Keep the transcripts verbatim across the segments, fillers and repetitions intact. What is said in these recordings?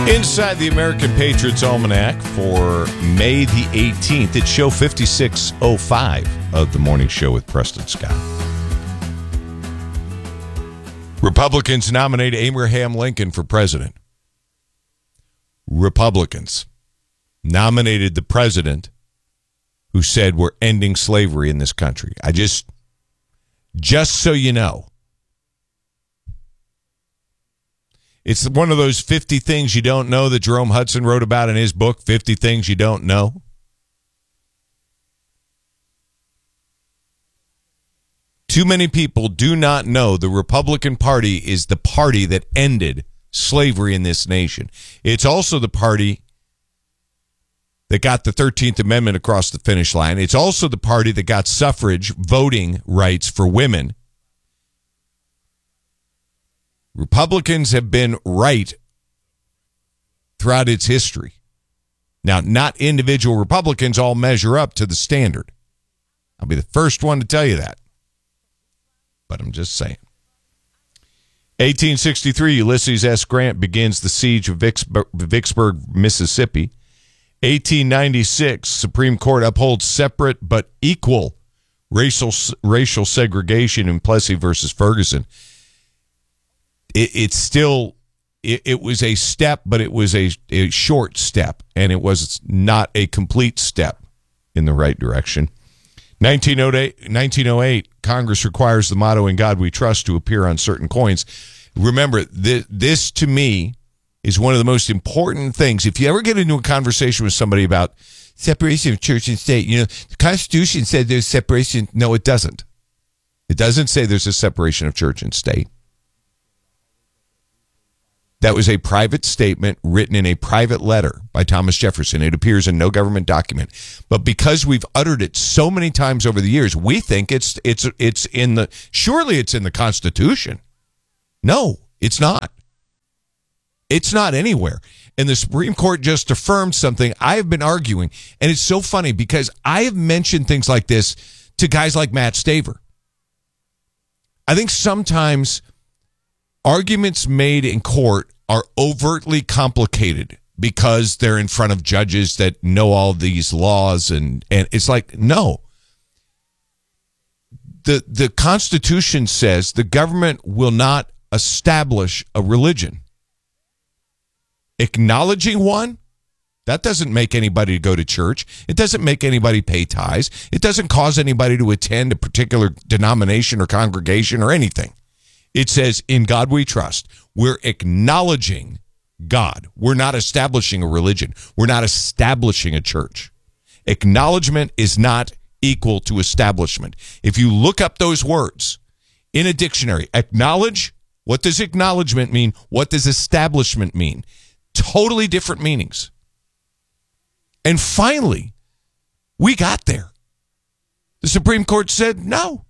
Inside the American Patriots Almanac for May the eighteenth, it's show fifty-six oh five of the Morning Show with Preston Scott. Republicans nominate Abraham Lincoln for president. Republicans nominated the president who said we're ending slavery in this country. I just, just so you know, it's one of those fifty things you don't know that Jerome Hudson wrote about in his book, fifty Things You Don't Know. Too many people do not know the Republican Party is the party that ended slavery in this nation. It's also the party that got the thirteenth Amendment across the finish line. It's also the party that got suffrage voting rights for women. Republicans have been right throughout its history. Now, not individual Republicans all measure up to the standard. I'll be the first one to tell you that. But I'm just saying. eighteen sixty-three, Ulysses S. Grant begins the siege of Vicksburg, Vicksburg, Mississippi. eighteen ninety-six, Supreme Court upholds separate but equal racial racial segregation in Plessy versus Ferguson. It, it's still, it, it was a step, but it was a, a short step, and it was not a complete step in the right direction. nineteen oh eight, Congress requires the motto "In God We Trust" to appear on certain coins. Remember, this, this to me is one of the most important things. If you ever get into a conversation with somebody about separation of church and state, you know, the Constitution said there's separation. No, it doesn't. It doesn't say there's a separation of church and state. That was a private statement written in a private letter by Thomas Jefferson. It appears in no government document. But because we've uttered it so many times over the years, we think it's it's it's in the surely it's in the Constitution. No, it's not. It's not anywhere. And the Supreme Court just affirmed something I have been arguing. And it's so funny because I have mentioned things like this to guys like Matt Staver. I think sometimes arguments made in court are overtly complicated because they're in front of judges that know all these laws, and, and it's like, no. The, the Constitution says the government will not establish a religion. Acknowledging one, that doesn't make anybody go to church. It doesn't make anybody pay tithes. It doesn't cause anybody to attend a particular denomination or congregation or anything. It says, "In God we trust." We're acknowledging God. We're not establishing a religion. We're not establishing a church. Acknowledgement is not equal to establishment. If you look up those words in a dictionary, acknowledge, what does acknowledgement mean? What does establishment mean? Totally different meanings. And finally, we got there. The Supreme Court said no.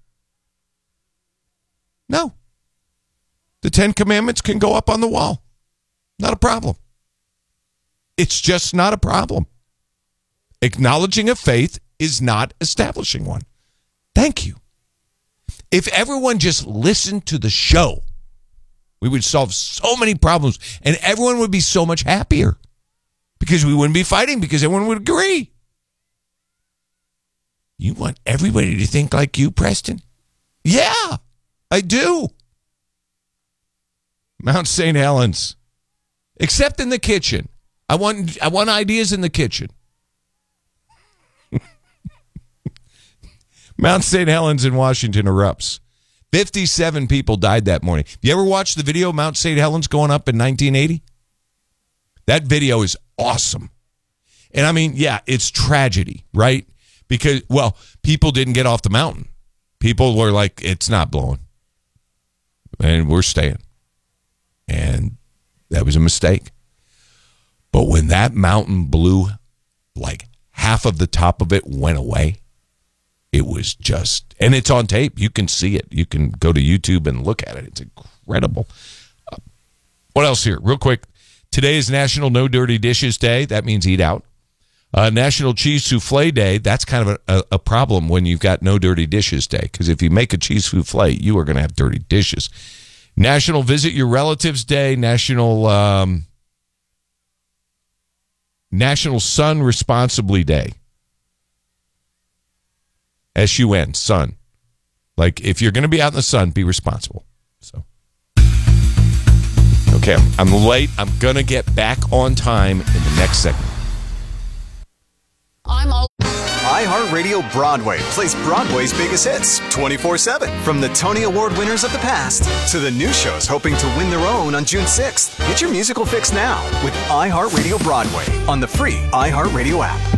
No. The Ten Commandments can go up on the wall. Not a problem. It's just not a problem. Acknowledging a faith is not establishing one. Thank you. If everyone just listened to the show, we would solve so many problems, and everyone would be so much happier because we wouldn't be fighting, because everyone would agree. You want everybody to think like you, Preston? Yeah, I do. Mount Saint Helens, except in the kitchen. I want I want ideas in the kitchen. Mount Saint Helens in Washington erupts. fifty-seven people died that morning. You ever watched the video of Mount Saint Helens going up in nineteen eighty? That video is awesome. And I mean, yeah, it's tragedy, right? Because, well, people didn't get off the mountain. People were like, it's not blowing. And we're staying. And that was a mistake. But when that mountain blew, like half of the top of it went away, it was just, and it's on tape. You can see it. You can go to YouTube and look at it. It's incredible. Uh, what else here? Real quick. Today is National No Dirty Dishes Day. That means eat out. Uh, National Cheese Souffle Day. That's kind of a, a, a problem when you've got No Dirty Dishes Day, because if you make a cheese souffle, you are going to have dirty dishes. National Visit Your Relatives Day. National, um, National Sun Responsibly Day. S U N, sun. Like, if you're going to be out in the sun, be responsible. So, okay, I'm, I'm late. I'm going to get back on time in the next segment. I'm all... iHeartRadio Broadway plays Broadway's biggest hits twenty-four seven. From the Tony Award winners of the past to the new shows hoping to win their own on June sixth. Get your musical fix now with iHeartRadio Broadway on the free iHeartRadio app.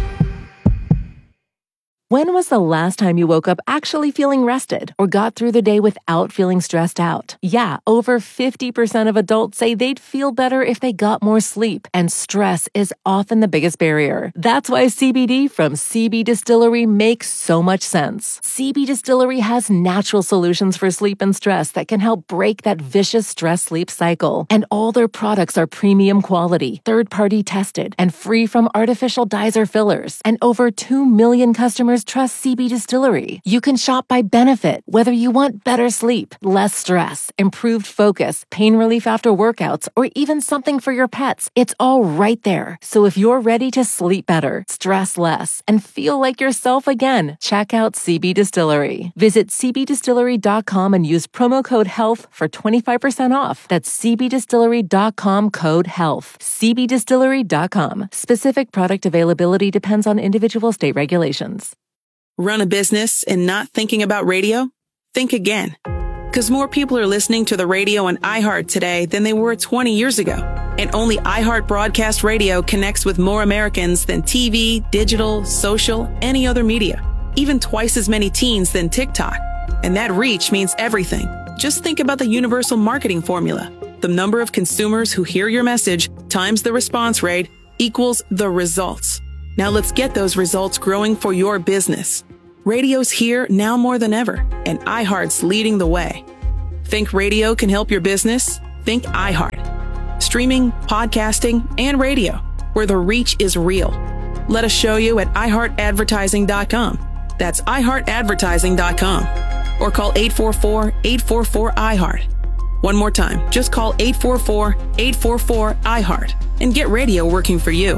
When was the last time you woke up actually feeling rested or got through the day without feeling stressed out? Yeah, over fifty percent of adults say they'd feel better if they got more sleep, and stress is often the biggest barrier. That's why C B D from C B Distillery makes so much sense. C B Distillery has natural solutions for sleep and stress that can help break that vicious stress-sleep cycle. And all their products are premium quality, third-party tested, and free from artificial dyes or fillers. And over two million customers trust C B Distillery. You can shop by benefit, whether you want better sleep, less stress, improved focus, pain relief after workouts, or even something for your pets. It's all right there. So if you're ready to sleep better, stress less, and feel like yourself again, check out C B Distillery. Visit c b distillery dot com and use promo code HEALTH for twenty-five percent off. That's c b distillery dot com code HEALTH. c b distillery dot com. Specific product availability depends on individual state regulations. Run a business and not thinking about radio? Think again. Because more people are listening to the radio on iHeart today than they were twenty years ago. And only iHeart Broadcast Radio connects with more Americans than T V, digital, social, any other media. Even twice as many teens than TikTok. And that reach means everything. Just think about the universal marketing formula. The number of consumers who hear your message times the response rate equals the results. Now let's get those results growing for your business. Radio's here now more than ever, and iHeart's leading the way. Think radio can help your business? Think iHeart. Streaming, podcasting, and radio, where the reach is real. Let us show you at i heart advertising dot com. That's i heart advertising dot com. Or call eight four four, eight four four, I heart. One more time, just call eight four four, eight four four, I heart and get radio working for you.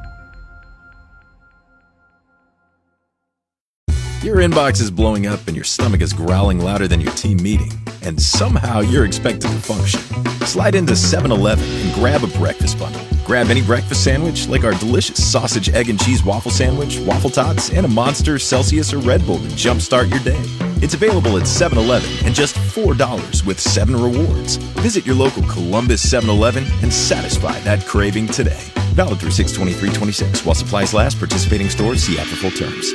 Your inbox is blowing up and your stomach is growling louder than your team meeting, and somehow you're expected to function. Slide into seven eleven and grab a breakfast bundle. Grab any breakfast sandwich like our delicious sausage, egg, and cheese waffle sandwich, waffle tots, and a Monster, Celsius, or Red Bull to jumpstart your day. It's available at seven eleven and just four dollars with seven rewards. Visit your local Columbus seven eleven and satisfy that craving today. Valid through six twenty-three twenty-six while supplies last. Participating stores, see app for full terms.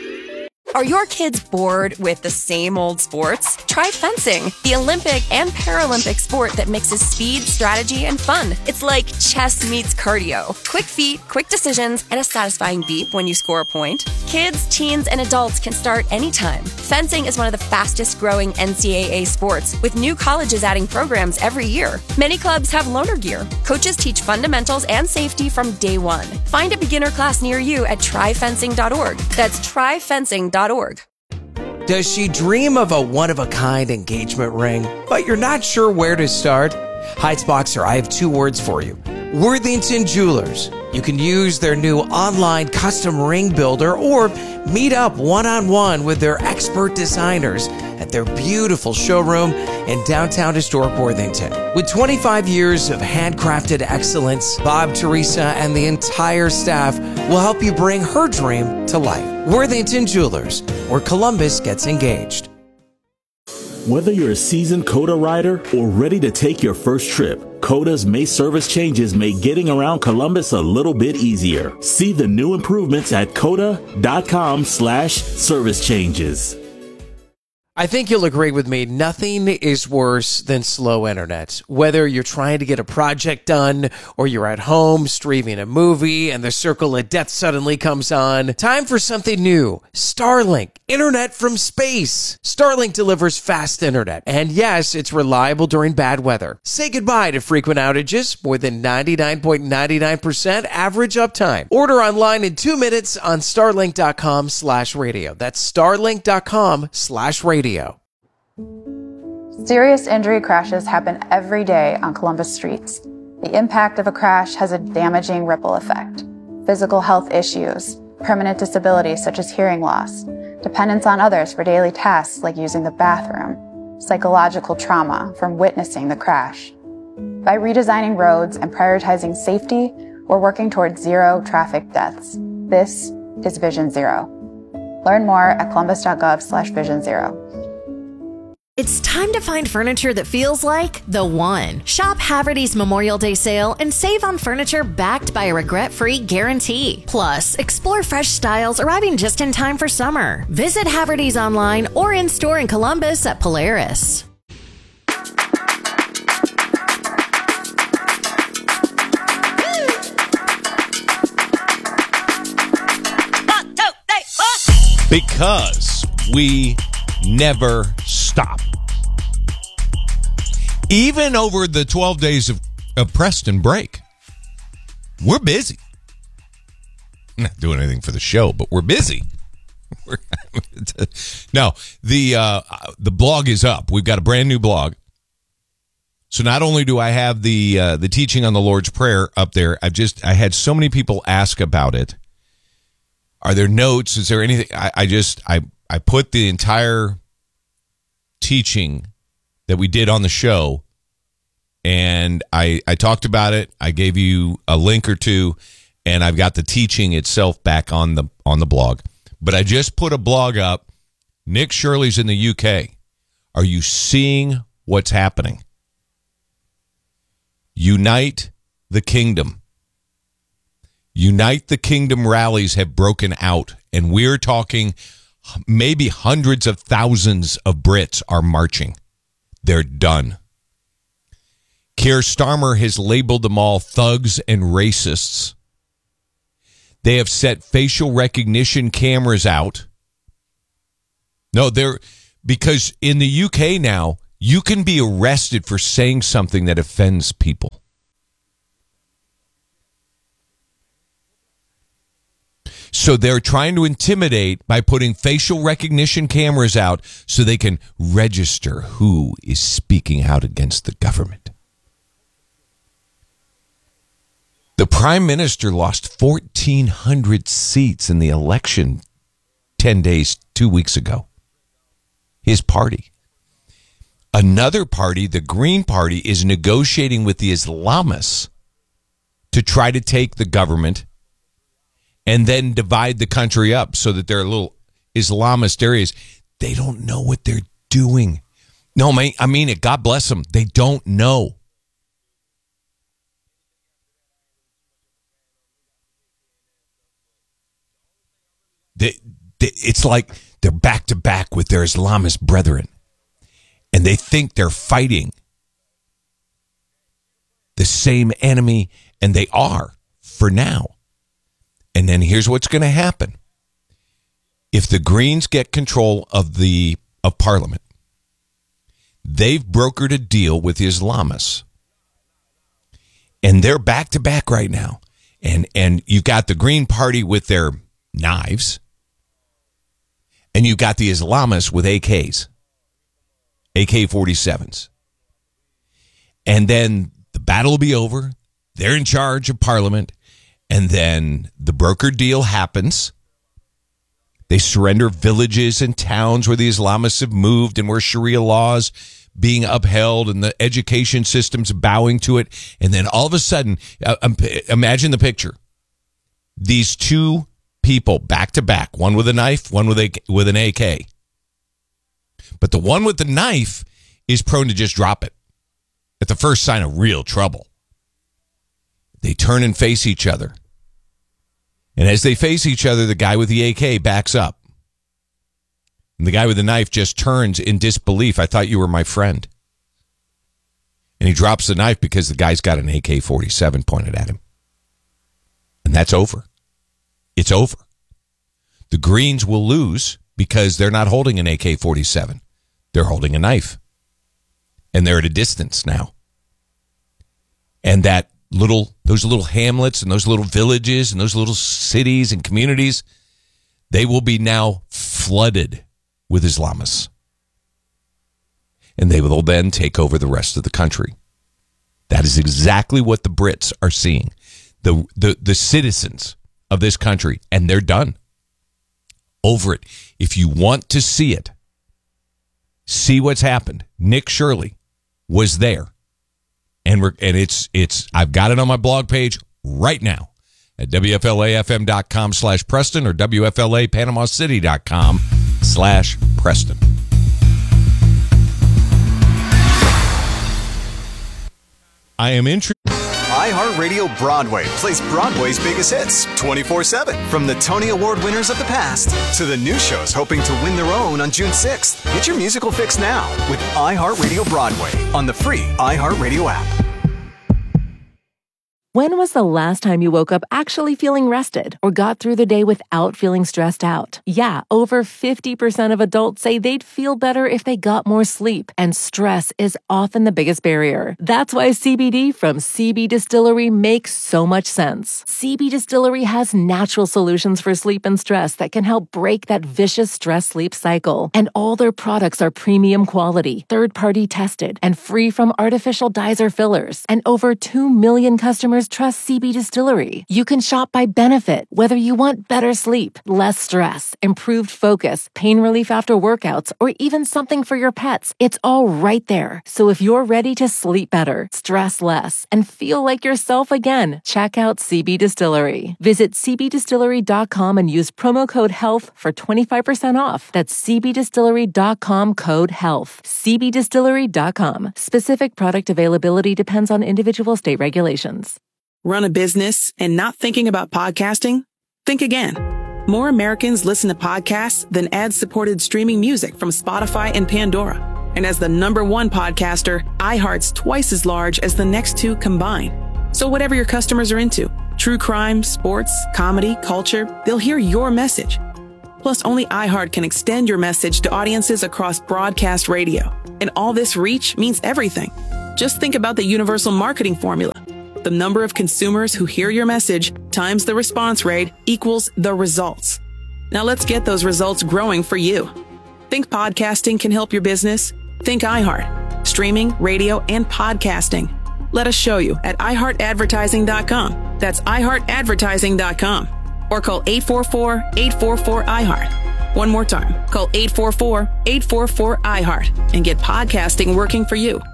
Are your kids bored with the same old sports? Try fencing, the Olympic and Paralympic sport that mixes speed, strategy, and fun. It's like chess meets cardio. Quick feet, quick decisions, and a satisfying beep when you score a point. Kids, teens, and adults can start anytime. Fencing is one of the fastest growing N C double A sports, with new colleges adding programs every year. Many clubs have loaner gear. Coaches teach fundamentals and safety from day one. Find a beginner class near you at try fencing dot org. That's try fencing dot org. Does she dream of a one-of-a-kind engagement ring, but you're not sure where to start? Heights Boxer, I have two words for you. Worthington Jewelers. You can use their new online custom ring builder or meet up one-on-one with their expert designers at their beautiful showroom in downtown historic Worthington. With twenty-five years of handcrafted excellence, Bob, Teresa, and the entire staff will help you bring her dream to life. Worthington Jewelers, where Columbus gets engaged. Whether you're a seasoned COTA rider or ready to take your first trip, COTA's May service changes make getting around Columbus a little bit easier. See the new improvements at cota.com slash service changes. I think you'll agree with me, nothing is worse than slow internet. Whether you're trying to get a project done or you're at home streaming a movie and the circle of death suddenly comes on, time for something new. Starlink, internet from space. Starlink delivers fast internet, and yes, it's reliable during bad weather. Say goodbye to frequent outages, more than ninety-nine point nine nine percent average uptime. Order online in two minutes on starlink.com slash radio. That's starlink.com slash radio. Serious injury crashes happen every day on Columbus streets. The impact of a crash has a damaging ripple effect. physical health issues, permanent disabilities such as hearing loss, dependence on others for daily tasks like using the bathroom, psychological trauma from witnessing the crash. By redesigning roads and prioritizing safety, we're working towards zero traffic deaths. This is Vision Zero. Learn more at columbus.gov slash vision zero. It's time to find furniture that feels like the one. Shop Haverty's Memorial Day sale and save on furniture backed by a regret-free guarantee. Plus, explore fresh styles arriving just in time for summer. Visit Haverty's online or in-store in Columbus at Polaris. Because we never stop. Even over the twelve days of, of Preston break, we're busy. Not doing anything for the show, but we're busy. We're, no, the uh, the blog is up. We've got a brand new blog. So not only do I have the uh, the teaching on the Lord's Prayer up there, I've just I had so many people ask about it. Are there notes? Is there anything? I, I just I I put the entire teaching that we did on the show, and I I talked about it. I gave you a link or two, and I've got the teaching itself back on the on the blog. But I just put a blog up. Nick Shirley's in the U K. Are you seeing what's happening? Unite the Kingdom. Unite the Kingdom rallies have broken out, and we're talking maybe hundreds of thousands of Brits are marching. They're done. Keir Starmer has labeled them all thugs and racists. They have set facial recognition cameras out. No, they're because in the U K now, you can be arrested for saying something that offends people. So they're trying to intimidate by putting facial recognition cameras out so they can register who is speaking out against the government. The Prime Minister lost fourteen hundred seats in the election ten days, two weeks ago. His party. Another party, the Green Party, is negotiating with the Islamists to try to take the government and then divide the country up so that there are little Islamist areas. They don't know what they're doing. No, I mean it. God bless them. They don't know. They, they, it's like they're back to back with their Islamist brethren. And they think they're fighting the same enemy, and they are for now. And then here's what's going to happen. If the Greens get control of the of Parliament, they've brokered a deal with the Islamists. And they're back to back right now. And and you've got the Green Party with their knives. And you've got the Islamists with A Ks. A K forty-sevens. And then the battle will be over. They're in charge of Parliament. And then the broker deal happens. They surrender villages and towns where the Islamists have moved and where Sharia laws being upheld and the education system's bowing to it. And then all of a sudden, uh, imagine the picture. These two people back to back, one with a knife, one with a with an A K. But the one with the knife is prone to just drop it at the first sign of real trouble. They turn and face each other. And as they face each other, the guy with the A K backs up. And the guy with the knife just turns in disbelief. I thought you were my friend. And he drops the knife because the guy's got an A K forty-seven pointed at him. And that's over. It's over. The Greens will lose because they're not holding an A K forty-seven. They're holding a knife. And they're at a distance now. And that little, those little hamlets and those little villages and those little cities and communities, they will be now flooded with Islamists. And they will then take over the rest of the country. That is exactly what the Brits are seeing. The, the, the citizens of this country, and they're done. Over it. If you want to see it, see what's happened. Nick Shirley was there. And we're and it's it's I've got it on my blog page right now at W F L A F M dot com slash Preston or W F L A Panama City dot com slash Preston. I am interested. iHeartRadio Broadway plays Broadway's biggest hits twenty-four seven. From the Tony Award winners of the past to the new shows hoping to win their own on June sixth. Get your musical fix now with iHeartRadio Broadway on the free iHeartRadio app. When was the last time you woke up actually feeling rested or got through the day without feeling stressed out? Yeah, over fifty percent of adults say they'd feel better if they got more sleep, and stress is often the biggest barrier. That's why C B D from C B Distillery makes so much sense. C B Distillery has natural solutions for sleep and stress that can help break that vicious stress-sleep cycle. And all their products are premium quality, third-party tested, and free from artificial dyes or fillers. And over two million customers trust C B Distillery. You can shop by benefit, whether you want better sleep, less stress, improved focus, pain relief after workouts, or even something for your pets. It's all right there. So if you're ready to sleep better, stress less, and feel like yourself again, check out C B Distillery. Visit C B distillery dot com and use promo code HEALTH for twenty-five percent off. That's C B distillery dot com code HEALTH. C B distillery dot com. Specific product availability depends on individual state regulations. Run a business and not thinking about podcasting? Think again. More Americans listen to podcasts than ad-supported streaming music from Spotify and Pandora. And as the number one podcaster, iHeart's twice as large as the next two combined. So whatever your customers are into, true crime, sports, comedy, culture, they'll hear your message. Plus, only iHeart can extend your message to audiences across broadcast radio. And all this reach means everything. Just think about the universal marketing formula. The number of consumers who hear your message times the response rate equals the results. Now let's get those results growing for you. Think podcasting can help your business? Think iHeart. Streaming, radio, and podcasting. Let us show you at i heart advertising dot com. That's i heart advertising dot com. Or call eight four four, eight four four, I heart. One more time. Call eight four four, eight four four, I heart and get podcasting working for you.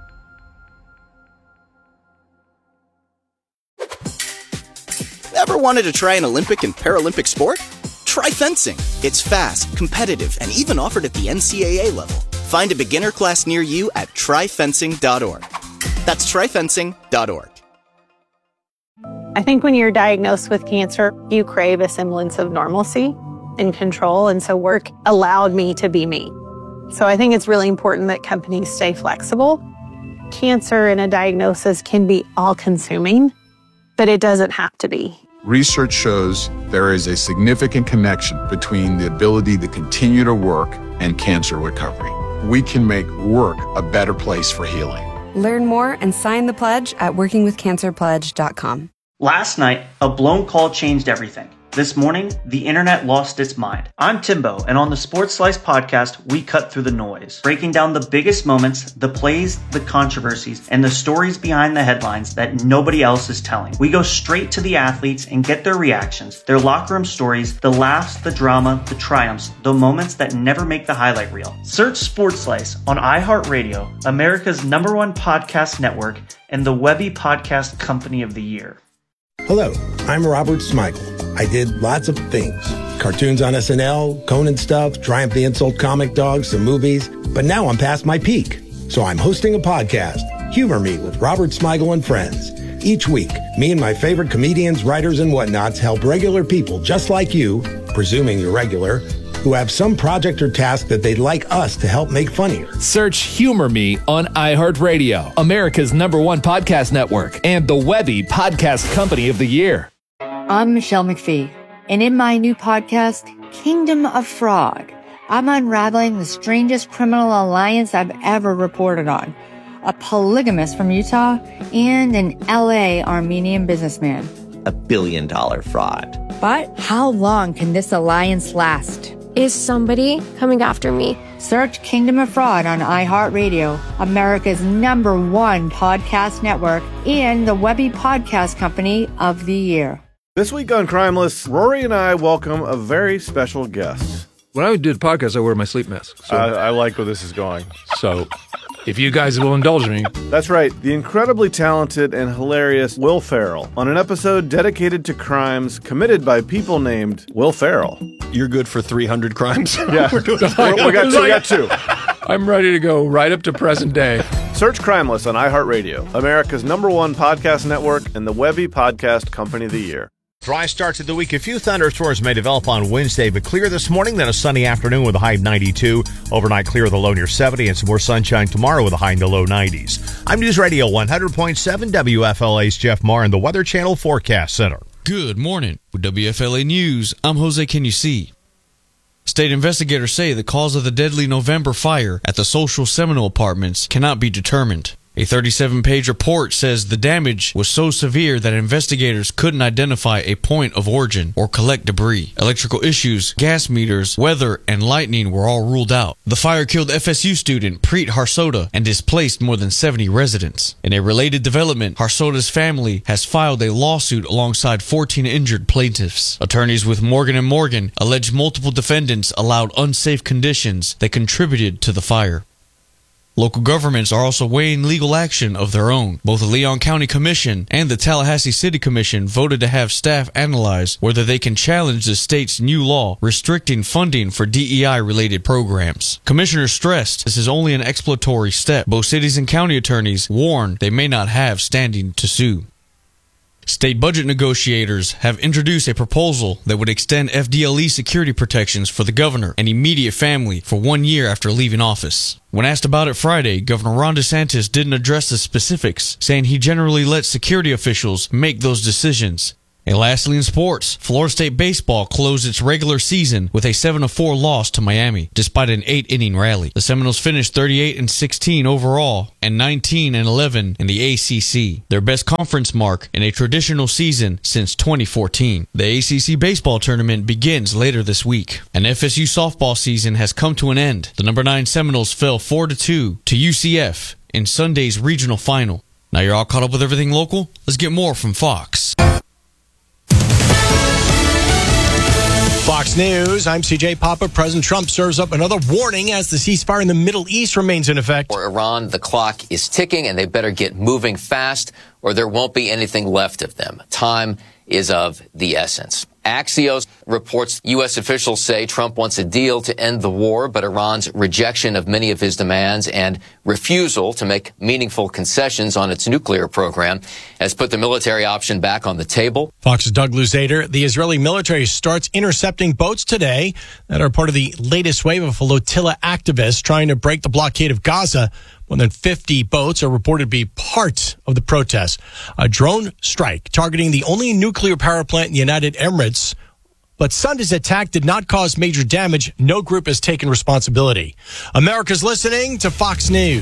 Ever wanted to try an Olympic and Paralympic sport? Try fencing. It's fast, competitive, and even offered at the N C double A level. Find a beginner class near you at try fencing dot org. That's try fencing dot org. I think when you're diagnosed with cancer, you crave a semblance of normalcy and control, and so work allowed me to be me. So I think it's really important that companies stay flexible. Cancer and a diagnosis can be all-consuming, but it doesn't have to be. Research shows there is a significant connection between the ability to continue to work and cancer recovery. We can make work a better place for healing. Learn more and sign the pledge at working with cancer pledge dot com. Last night, a blown call changed everything. This morning, the internet lost its mind. I'm Timbo, and on the Sports Slice podcast, we cut through the noise, breaking down the biggest moments, the plays, the controversies, and the stories behind the headlines that nobody else is telling. We go straight to the athletes and get their reactions, their locker room stories, the laughs, the drama, the triumphs, the moments that never make the highlight reel. Search Sports Slice on iHeartRadio, America's number one podcast network, and the Webby Podcast Company of the Year. Hello, I'm Robert Smigel. I did lots of things. Cartoons on S N L, Conan stuff, Triumph the Insult comic dogs, some movies. But now I'm past my peak. So I'm hosting a podcast, Humor Me with Robert Smigel and Friends. Each week, me and my favorite comedians, writers, and whatnots help regular people just like you, presuming you're regular, who have some project or task that they'd like us to help make funnier. Search Humor Me on iHeartRadio, America's number one podcast network, and the Webby Podcast Company of the Year. I'm Michelle McPhee, and in my new podcast, Kingdom of Fraud, I'm unraveling the strangest criminal alliance I've ever reported on. A polygamist from Utah and an L A Armenian businessman. A billion dollar fraud. But how long can this alliance last? Is somebody coming after me? Search Kingdom of Fraud on iHeartRadio, America's number one podcast network, and the Webby Podcast Company of the Year. This week on Crimeless, Rory and I welcome a very special guest. When I do the podcast, I wear my sleep mask. So. I, I like where this is going. So, if you guys will indulge me. That's right, the incredibly talented and hilarious Will Ferrell on an episode dedicated to crimes committed by people named Will Ferrell. You're good for three hundred crimes? Yeah, we, we, got two, we got two. I'm ready to go right up to present day. Search Crimeless on iHeartRadio, America's number one podcast network and the Webby Podcast Company of the Year. Dry start to the week. A few thunderstorms may develop on Wednesday, but clear this morning, then a sunny afternoon with a high of ninety-two. Overnight clear with a low near seventy, and some more sunshine tomorrow with a high in the low nineties. I'm News Radio one hundred point seven W F L A's Jeff Maher in the Weather Channel Forecast Center. Good morning. With W F L A News, I'm Jose Kenyusi. State investigators say the cause of the deadly November fire at the Social Seminole Apartments cannot be determined. A thirty-seven page report says the damage was so severe that investigators couldn't identify a point of origin or collect debris. Electrical issues, gas meters, weather, and lightning were all ruled out. The fire killed F S U student Preet Harsoda and displaced more than seventy residents. In a related development, Harsoda's family has filed a lawsuit alongside fourteen injured plaintiffs. Attorneys with Morgan and Morgan allege multiple defendants allowed unsafe conditions that contributed to the fire. Local governments are also weighing legal action of their own. Both the Leon County Commission and the Tallahassee City Commission voted to have staff analyze whether they can challenge the state's new law restricting funding for D E I-related programs. Commissioners stressed this is only an exploratory step. Both cities and county attorneys warn they may not have standing to sue. State budget negotiators have introduced a proposal that would extend F D L E security protections for the governor and immediate family for one year after leaving office. When asked about it Friday, Governor Ron DeSantis didn't address the specifics, saying he generally lets security officials make those decisions. And lastly in sports, Florida State baseball closed its regular season with a seven to four loss to Miami, despite an eight inning rally. The Seminoles finished thirty-eight and sixteen overall and nineteen and eleven in the A C C, their best conference mark in a traditional season since twenty fourteen. The A C C baseball tournament begins later this week. An F S U softball season has come to an end. The number nine Seminoles fell four to two to U C F in Sunday's regional final. Now you're all caught up with everything local? Let's get more from Fox. Fox News, I'm C J Papa. President Trump serves up another warning as the ceasefire in the Middle East remains in effect. For Iran, the clock is ticking and they better get moving fast or there won't be anything left of them. Time is of the essence. Axios reports U S officials say Trump wants a deal to end the war, but Iran's rejection of many of his demands and refusal to make meaningful concessions on its nuclear program has put the military option back on the table. Fox's Doug Luzader. The Israeli military starts intercepting boats today that are part of the latest wave of flotilla activists trying to break the blockade of Gaza. More than fifty boats are reported to be part of the protest. A drone strike targeting the only nuclear power plant in the United Emirates. But Sunday's attack did not cause major damage. No group has taken responsibility. America's listening to Fox News.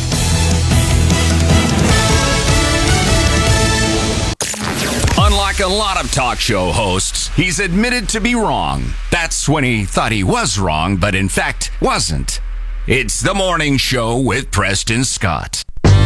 Unlike a lot of talk show hosts, he's admitted to be wrong. That's when he thought he was wrong, but in fact wasn't. It's The Morning Show with Preston Scott.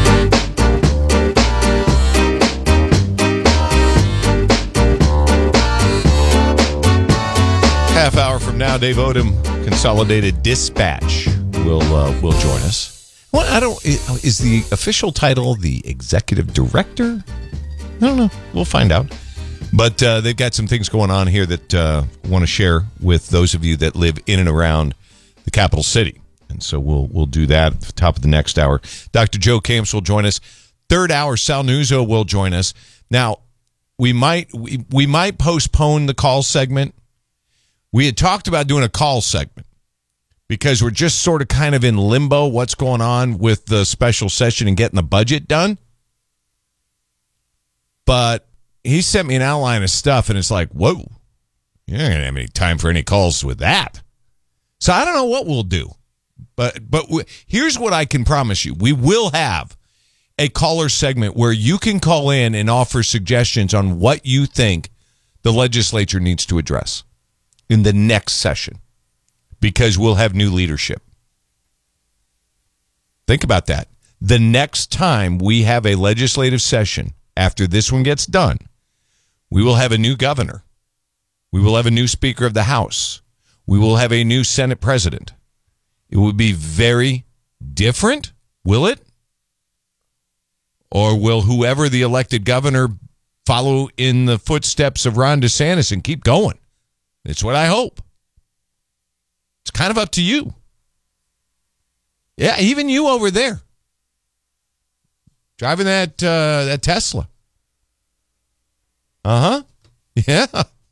Half hour from now, Dave Odom, Consolidated Dispatch, will uh, will join us. Well, I don't. Is the official title the executive director? I don't know. We'll find out. But uh, they've got some things going on here that uh, I want to share with those of you that live in and around the capital city. And so we'll we'll do that at the top of the next hour. Doctor Joe Camps will join us. Third hour, Sal Nuzzo will join us. Now, we might we, we might postpone the call segment. We had talked about doing a call segment because we're just sort of kind of in limbo what's going on with the special session and getting the budget done. But he sent me an outline of stuff, and it's like, whoa, you're not going to have any time for any calls with that. So I don't know what we'll do. But but w- here's what I can promise you. We will have a caller segment where you can call in and offer suggestions on what you think the legislature needs to address in the next session, because we'll have new leadership. Think about that. The next time we have a legislative session after this one gets done, We will have a new governor. We will have a new Speaker of the House. We will have a new Senate president. It would be very different, will it? Or will whoever the elected governor follow in the footsteps of Ron DeSantis and keep going? It's what I hope. It's kind of up to you. Yeah, even you over there. Driving that uh, that Tesla. Uh-huh. Yeah.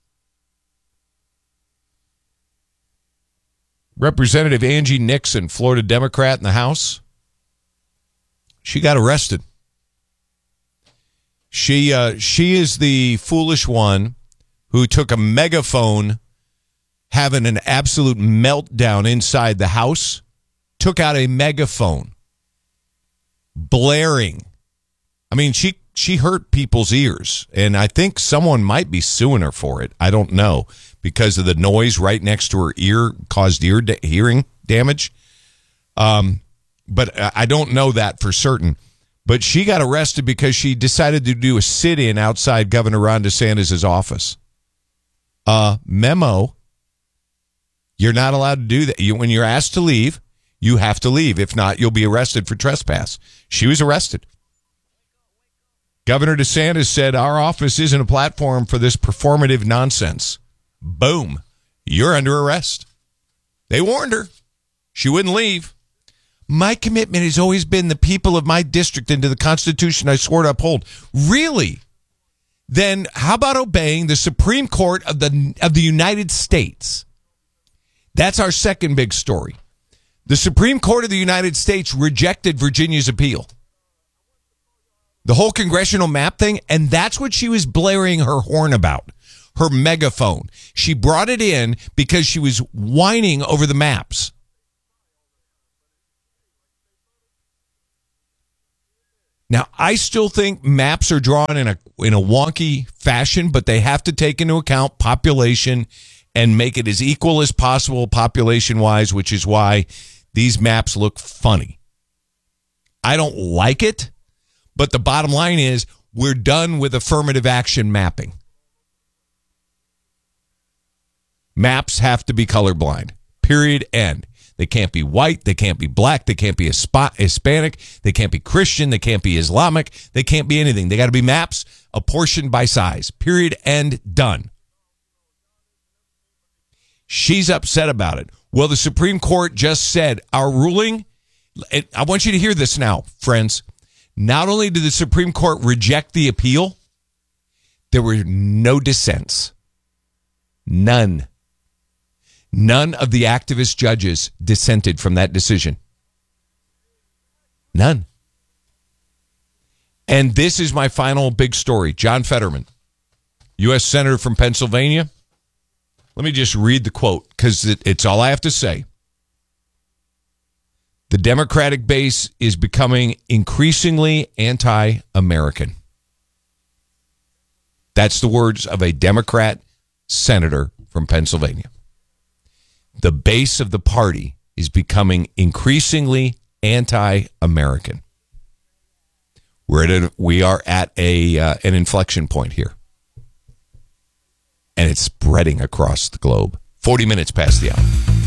Representative Angie Nixon, Florida Democrat in the House. She got arrested. She uh, she is the foolish one who took a megaphone, having an absolute meltdown inside the House, took out a megaphone, blaring. I mean, she she hurt people's ears, and I think someone might be suing her for it. I don't know, because of the noise right next to her ear caused ear da- hearing damage. Um, but I don't know that for certain. But she got arrested because she decided to do a sit-in outside Governor Ron DeSantis' office. Uh, memo, you're not allowed to do that. You, when you're asked to leave, you have to leave. If not, you'll be arrested for trespass. She was arrested. Governor DeSantis said, our office isn't a platform for this performative nonsense. Boom. You're under arrest. They warned her. She wouldn't leave. My commitment has always been the people of my district and to the Constitution I swore to uphold. Really? Then how about obeying the Supreme Court of the of the United States? That's our second big story. The Supreme Court of the United States rejected Virginia's appeal. The whole congressional map thing, and that's what she was blaring her horn about. Her megaphone. She brought it in because she was whining over the maps. Now, I still think maps are drawn in a in a wonky fashion, but they have to take into account population and make it as equal as possible population-wise, which is why these maps look funny. I don't like it, but the bottom line is we're done with affirmative action mapping. Maps have to be colorblind. Period. End. They can't be white. They can't be black. They can't be Hispanic. They can't be Christian. They can't be Islamic. They can't be anything. They got to be maps apportioned by size. Period. End. Done. She's upset about it. Well, the Supreme Court just said our ruling. I want you to hear this now, friends. Not only did the Supreme Court reject the appeal, there were no dissents. None. None of the activist judges dissented from that decision. None. And this is my final big story. John Fetterman, U S Senator from Pennsylvania. Let me just read the quote because it, it's all I have to say. The Democratic base is becoming increasingly anti-American. That's the words of a Democrat senator from Pennsylvania. The base of the party is becoming increasingly anti-American. We're at a, we are at a uh, an inflection point here. And it's spreading across the globe. forty minutes past the hour.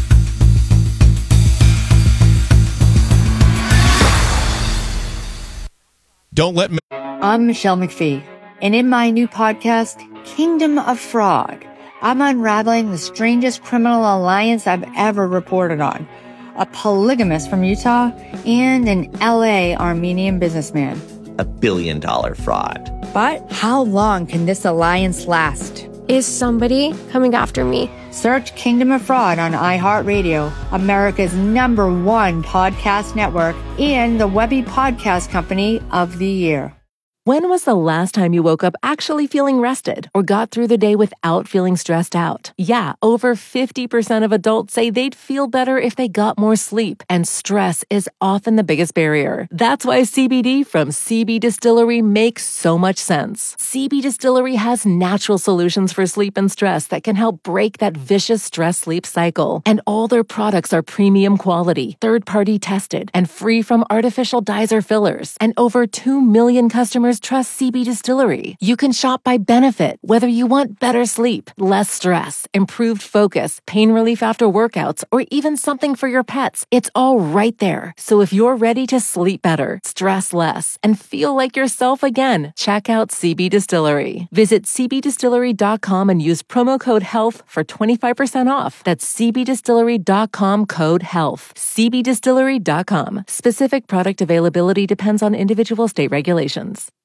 Don't let me. I'm Michelle McPhee, and in my new podcast, Kingdom of Frog, I'm unraveling the strangest criminal alliance I've ever reported on. A polygamist from Utah and an L A Armenian businessman. A billion dollar fraud. But how long can this alliance last? Is somebody coming after me? Search Kingdom of Fraud on iHeartRadio, America's number one podcast network, and the Webby Podcast Company of the Year. When was the last time you woke up actually feeling rested or got through the day without feeling stressed out? Yeah, over fifty percent of adults say they'd feel better if they got more sleep, and stress is often the biggest barrier. That's why C B D from C B Distillery makes so much sense. C B Distillery has natural solutions for sleep and stress that can help break that vicious stress-sleep cycle. And all their products are premium quality, third-party tested, and free from artificial dyes or fillers. And over two million customers customers trust C B Distillery. You can shop by benefit, whether you want better sleep, less stress, improved focus, pain relief after workouts, or even something for your pets. It's all right there. So if you're ready to sleep better, stress less, and feel like yourself again, check out C B Distillery. Visit c b distillery dot com and use promo code HEALTH for twenty-five percent off. That's c b distillery dot com code HEALTH. c b distillery dot com. Specific product availability depends on individual state regulations.